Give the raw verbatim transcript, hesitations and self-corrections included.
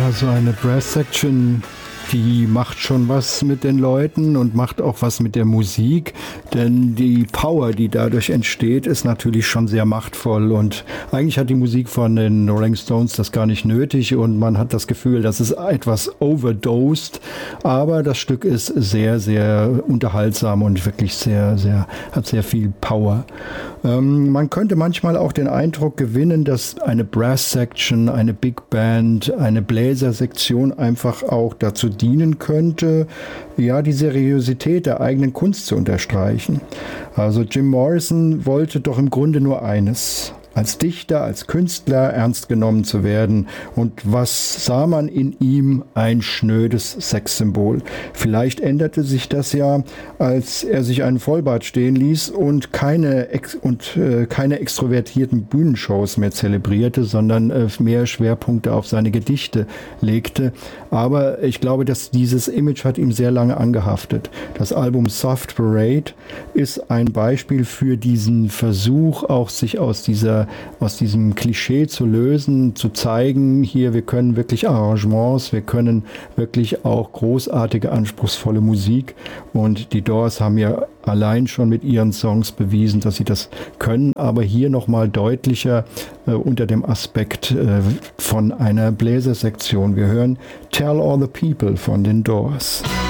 Ja, so eine Brass Section, die macht schon was mit den Leuten und macht auch was mit der Musik, denn die Power, die dadurch entsteht, ist natürlich schon sehr machtvoll und eigentlich hat die Musik von den Rolling Stones das gar nicht nötig und man hat das Gefühl, das ist etwas overdosed, aber das Stück ist sehr, sehr unterhaltsam und wirklich sehr, sehr, hat sehr viel Power. Ähm, man könnte manchmal auch den Eindruck gewinnen, dass eine Brass Section, eine Big Band, eine Bläsersektion einfach auch dazu dienen könnte, ja, die Seriosität der eigenen Kunst zu unterstreichen. Also Jim Morrison wollte doch im Grunde nur eines: als Dichter, als Künstler ernst genommen zu werden. Und was sah man in ihm? Ein schnödes Sexsymbol. Vielleicht änderte sich das ja, als er sich einen Vollbart stehen ließ und keine, ex und, äh, keine extrovertierten Bühnenshows mehr zelebrierte, sondern äh, mehr Schwerpunkte auf seine Gedichte legte. Aber ich glaube, dass dieses Image hat ihm sehr lange angehaftet. Das Album Soft Parade ist ein Beispiel für diesen Versuch, auch sich aus dieser aus diesem Klischee zu lösen, zu zeigen, hier, wir können wirklich Arrangements, wir können wirklich auch großartige, anspruchsvolle Musik und die Doors haben ja allein schon mit ihren Songs bewiesen, dass sie das können, aber hier nochmal deutlicher äh, unter dem Aspekt äh, von einer Bläsersektion. Wir hören Tell All the People von den Doors.